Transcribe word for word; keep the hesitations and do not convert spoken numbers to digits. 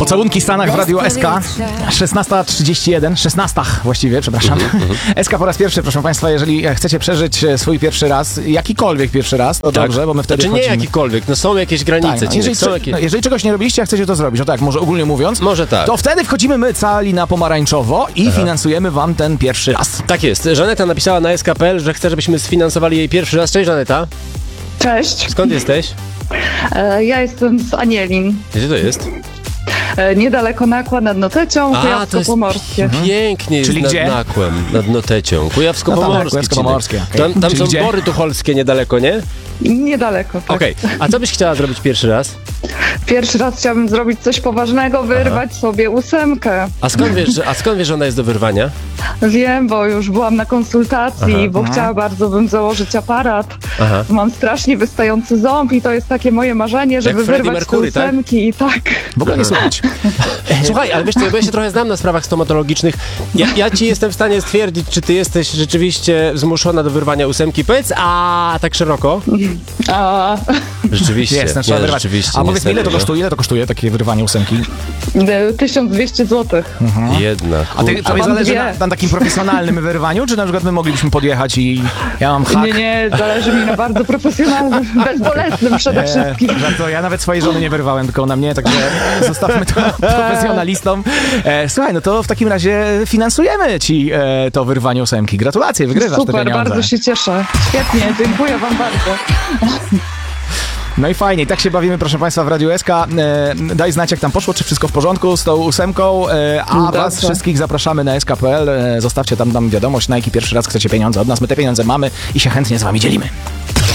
Pocałunki w Stanach w Radiu S K. szesnasta trzydzieści jeden, szesnasta właściwie, przepraszam. S K po raz pierwszy, proszę Państwa, jeżeli chcecie przeżyć swój pierwszy raz, jakikolwiek pierwszy raz, to tak. Dobrze, bo my wtedy Znaczy nie wchodzimy. jakikolwiek, no są jakieś granice. Tak, no, jeżeli, są jakieś... no, jeżeli czegoś nie robiliście, a chcecie to zrobić, no tak, może ogólnie mówiąc, może tak. To wtedy wchodzimy my cali na pomarańczowo i Aha. finansujemy wam ten pierwszy raz. Tak jest. Żaneta napisała na S K kropka P L, że chce, żebyśmy sfinansowali jej pierwszy raz. Cześć, Żaneta. Cześć. Skąd jesteś? E, ja jestem z Anielin. Gdzie to jest? E, niedaleko Nakła nad Notecią, Kujawsko-Pomorskie. Pięknie jest. Czyli nad gdzie? Nakłem, nad Notecią. Kujawsko-Pomorskie. No Kujawsko-Pomorskie. Okay. Tam, tam są gdzie? Bory Tucholskie niedaleko, nie? Niedaleko, tak. Okej, okay. A co byś chciała zrobić pierwszy raz? Pierwszy raz chciałabym zrobić coś poważnego, wyrwać Aha. sobie ósemkę. A skąd wiesz, że, a skąd wiesz, że ona jest do wyrwania? Wiem, bo już byłam na konsultacji, Aha. bo Aha. chciała bardzo bym założyć aparat. Aha. Mam strasznie wystający ząb i to jest takie moje marzenie, żeby wyrwać Mercury, te ósemki tak? i tak. W ogóle nie słuchać. Słuchaj, ale wiesz co, bo ja się trochę znam na sprawach stomatologicznych. Ja, ja ci jestem w stanie stwierdzić, czy ty jesteś rzeczywiście zmuszona do wyrwania ósemki. Powiedz, a tak szeroko? A. Rzeczywiście. Jestem, trzeba nie, wyrwać. Rzeczywiście, a powiedz mi, ile to kosztuje? Ile to kosztuje takie wyrwanie ósemki? tysiąc dwieście złotych. Mhm. Jedna. A ty, to zależy na, na takim profesjonalnym wyrwaniu, czy na przykład my moglibyśmy podjechać i ja mam hak? Nie, nie, zależy mi na bardzo profesjonalnym, bezbolesnym przede wszystkim. E, to ja nawet swojej żony nie wyrwałem, tylko na mnie, także zostawmy to profesjonalistom. E, słuchaj, no to w takim razie finansujemy ci e, to wyrwanie ósemki. Gratulacje, wygrywasz Super, te pieniądze. Super, bardzo się cieszę. Świetnie, dziękuję wam bardzo. No i fajnie, i tak się bawimy, proszę Państwa, w Radiu S K. E, daj znać, jak tam poszło, czy wszystko w porządku z tą ósemką, e, a Dobrze. Was wszystkich zapraszamy na S K kropka P L. E, zostawcie tam, tam wiadomość, na jaki pierwszy raz chcecie pieniądze od nas. My te pieniądze mamy i się chętnie z Wami dzielimy.